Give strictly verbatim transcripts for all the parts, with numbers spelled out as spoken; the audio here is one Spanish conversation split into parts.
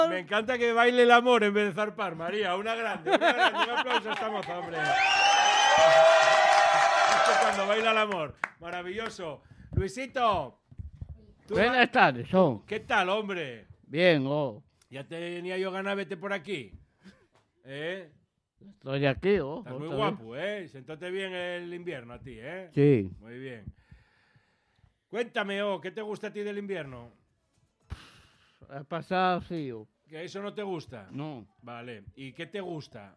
Me encanta que baile el amor en vez de zarpar, María. Una grande, una grande. Un aplauso a esta moza, hombre. Esto es cuando baila el amor. Maravilloso. Luisito. Buenas tardes, oh. ¿Qué tal, hombre? Bien, oh. Ya tenía yo ganas, vete por aquí. ¿Eh? Estoy aquí, oh. Estás muy guapo, ¿eh? Sentate bien el invierno a ti, ¿eh? Sí. Muy bien. Cuéntame, oh, ¿qué te gusta a ti del invierno? He pasado frío. ¿Que eso no te gusta? No. Vale. ¿Y qué te gusta?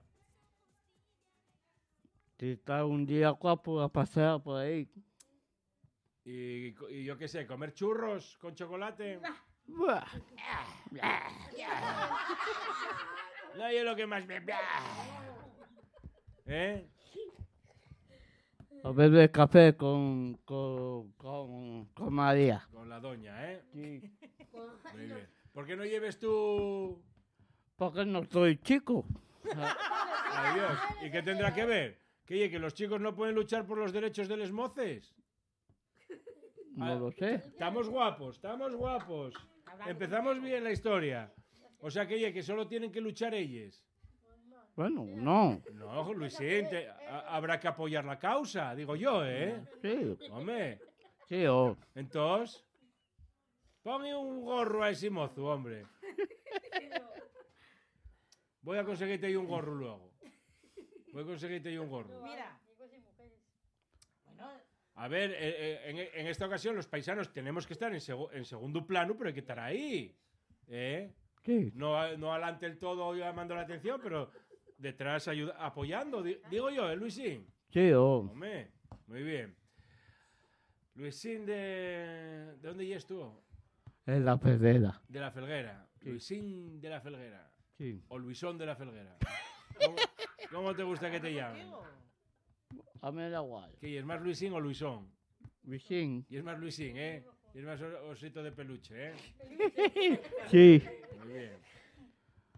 Si está un día guapo a pasar por ahí. Y, y yo qué sé, comer churros con chocolate. Buah. No, yo lo que más me... ¿Eh? A beber café con, con, con, con María. Con la doña, ¿eh? Sí. Muy bien. ¿Por qué no lleves tú...? Porque no soy chico. Adiós. ¿Y qué tendrá que ver? ¿Que, que los chicos no pueden luchar por los derechos de los moces? No Ah, lo sé. Estamos guapos, estamos guapos. Empezamos bien la historia. O sea que, que solo tienen que luchar ellos. Bueno, no. No, Luisín, te- a- habrá que apoyar la causa, digo yo, ¿eh? Sí. Hombre. Sí, oh. Entonces, ponle un gorro a ese mozo, hombre. Voy a conseguirte ahí un gorro luego. Voy a conseguirte ahí un gorro. Mira. A ver, eh, eh, en, en esta ocasión los paisanos tenemos que estar en, segu- en segundo plano, pero hay que estar ahí. ¿Eh? Sí. No, no adelante el todo llamando la atención, pero detrás ayuda, apoyando. Di- Digo yo, ¿eh, Luisín? Sí, oh. Hombre, muy bien. Luisín de... ¿De dónde llegas tú? Es la pedera. De la Felguera. Sí. Luisín de la Felguera. Sí. O Luisón de la Felguera. ¿Cómo, cómo te gusta que te llamen? A mí da igual. ¿Qué es más Luisín o Luisón? Vicín. Y es más Luisín, ¿eh? Y es más o- osito de peluche, ¿eh? Sí. Muy bien.